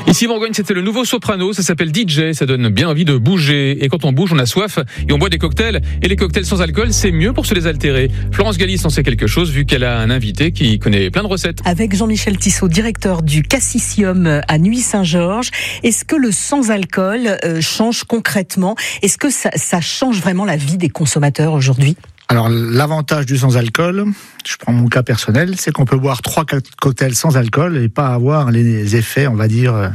Ici Bourgogne, c'était le nouveau Soprano, ça s'appelle DJ, ça donne bien envie de bouger. Et quand on bouge, on a soif et on boit des cocktails. Et les cocktails sans alcool, c'est mieux pour se désaltérer. Florence Galis en sait quelque chose vu qu'elle a un invité qui connaît plein de recettes. Avec Jean-Michel Tissot, directeur du Cassicium à Nuits-Saint-Georges, est-ce que le sans-alcool change concrètement ? Est-ce que ça change vraiment la vie des consommateurs aujourd'hui ? Alors, l'avantage du sans-alcool, je prends mon cas personnel, c'est qu'on peut boire 3-4 cocktails sans alcool et pas avoir les effets, on va dire,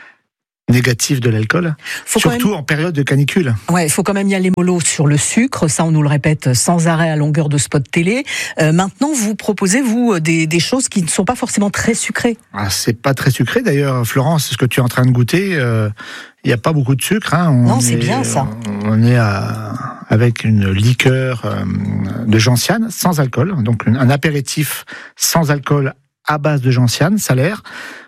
négatifs de l'alcool. Surtout en période de canicule. Ouais, il faut quand même y aller mollo sur le sucre. Ça, on nous le répète sans arrêt à longueur de spot télé. Maintenant, vous proposez, vous, des choses qui ne sont pas forcément très sucrées. Ah, c'est pas très sucré. D'ailleurs, Florence, ce que tu es en train de goûter, il n'y a pas beaucoup de sucre. Hein. Non, c'est bien ça. On est avec une liqueur de gentiane sans alcool. Donc, un apéritif sans alcool à base de gentiane, salaire.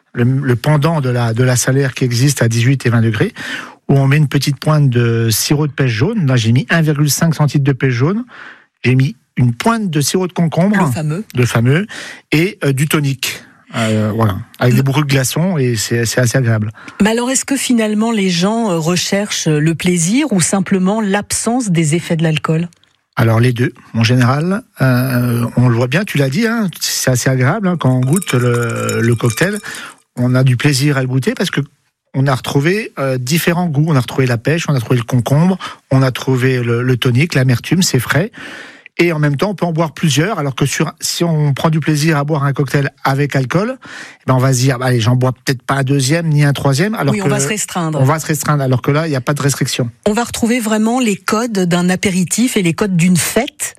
Le pendant de la salaire qui existe à 18 et 20 degrés, où on met une petite pointe de sirop de pêche jaune. Là, j'ai mis 1,5 centilitre de pêche jaune. J'ai mis une pointe de sirop de concombre. Le fameux. Et du tonique. Voilà, avec des bourrées de glaçons, et c'est assez agréable. Mais alors, est-ce que finalement les gens recherchent le plaisir ou simplement l'absence des effets de l'alcool ? Alors les deux, en général, on le voit bien, tu l'as dit, hein, c'est assez agréable hein, quand on goûte le cocktail. On a du plaisir à le goûter parce que on a retrouvé différents goûts. On a retrouvé la pêche, on a trouvé le concombre, on a trouvé le tonique, l'amertume, c'est frais. Et en même temps, on peut en boire plusieurs, alors que si on prend du plaisir à boire un cocktail avec alcool, ben on va se dire, allez, j'en bois peut-être pas un deuxième ni un troisième. Alors oui, on va se restreindre. On va se restreindre, alors que là, il n'y a pas de restriction. On va retrouver vraiment les codes d'un apéritif et les codes d'une fête.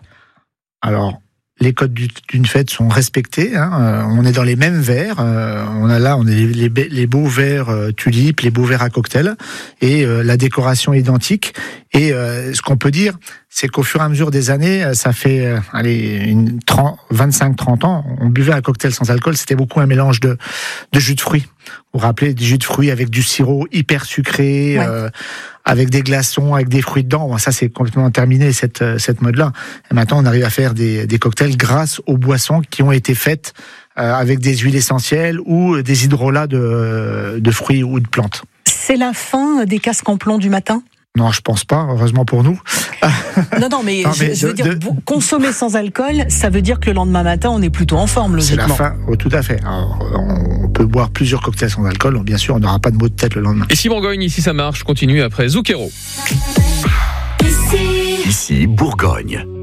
Alors, les codes d'une fête sont respectés. Hein. On est dans les mêmes verres. On est les beaux verres tulipes, les beaux verres à cocktail, et la décoration est identique. Et ce qu'on peut dire, c'est qu'au fur et à mesure des années, ça fait 25-30 ans, on buvait un cocktail sans alcool. C'était beaucoup un mélange de jus de fruits. Vous vous rappelez, des jus de fruits avec du sirop hyper sucré, ouais. Avec des glaçons, avec des fruits dedans. Bon, ça, c'est complètement terminé, cette mode-là. Et maintenant, on arrive à faire des cocktails grâce aux boissons qui ont été faites avec des huiles essentielles ou des hydrolats de fruits ou de plantes. C'est la fin des casques en plomb du matin ? Non, je pense pas, heureusement pour nous. Non, mais je veux dire, consommer sans alcool, ça veut dire que le lendemain matin, on est plutôt en forme, logiquement. C'est la fin, tout à fait. Alors, on peut boire plusieurs cocktails sans alcool, bien sûr, on n'aura pas de maux de tête le lendemain. Et si Bourgogne, ici ça marche, continue après Zucchero. Ici Bourgogne.